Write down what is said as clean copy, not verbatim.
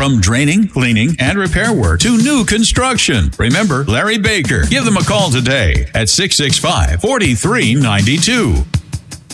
From draining, cleaning, and repair work to new construction. Remember Larry Baker. Give them a call today at 665-4392.